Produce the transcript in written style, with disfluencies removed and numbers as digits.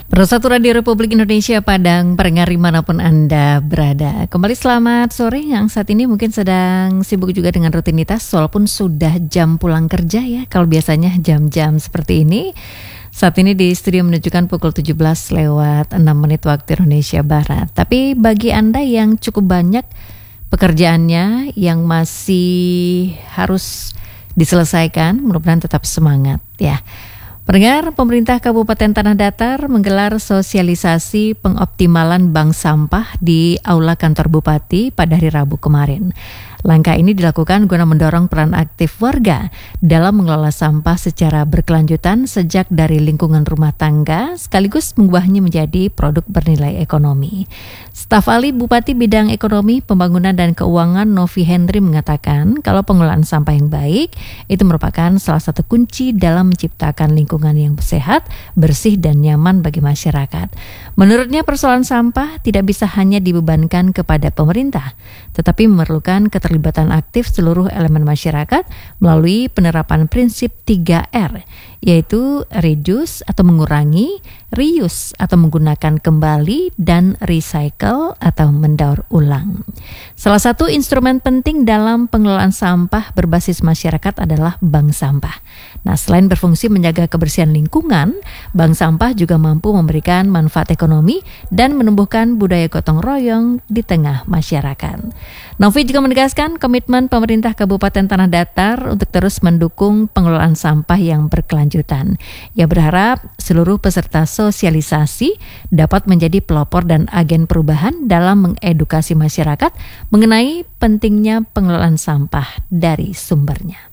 Persatu Radio Republik Indonesia Padang, pendengar dimanapun Anda berada. Kembali selamat sore, yang saat ini mungkin sedang sibuk juga dengan rutinitas walaupun sudah jam pulang kerja ya. Kalau biasanya jam-jam seperti ini, saat ini di studio menunjukkan pukul 17:06 waktu Indonesia Barat. Tapi bagi Anda yang cukup banyak pekerjaannya yang masih harus diselesaikan, mudah-mudahan tetap semangat ya. Pendengar, pemerintah Kabupaten Tanah Datar menggelar sosialisasi pengoptimalan bank sampah di Aula Kantor Bupati pada hari Rabu kemarin. Langkah ini dilakukan guna mendorong peran aktif warga dalam mengelola sampah secara berkelanjutan sejak dari lingkungan rumah tangga sekaligus mengubahnya menjadi produk bernilai ekonomi. Staf ahli Bupati Bidang Ekonomi, Pembangunan dan Keuangan Novi Henry mengatakan kalau pengelolaan sampah yang baik itu merupakan salah satu kunci dalam menciptakan lingkungan yang sehat, bersih dan nyaman bagi masyarakat. Menurutnya persoalan sampah tidak bisa hanya dibebankan kepada pemerintah, tetapi memerlukan keterlibatan aktif seluruh elemen masyarakat melalui penerapan prinsip 3R, yaitu reduce atau mengurangi, reuse atau menggunakan kembali, dan recycle atau mendaur ulang. Salah satu instrumen penting dalam pengelolaan sampah berbasis masyarakat adalah bank sampah. Nah, selain berfungsi menjaga kebersihan lingkungan, bank sampah juga mampu memberikan manfaat ekonomi dan menumbuhkan budaya gotong royong di tengah masyarakat. Novi juga menegaskan komitmen pemerintah Kabupaten Tanah Datar untuk terus mendukung pengelolaan sampah yang berkelanjutan. Ia berharap seluruh peserta sosialisasi dapat menjadi pelopor dan agen perubahan dalam mengedukasi masyarakat mengenai pentingnya pengelolaan sampah dari sumbernya.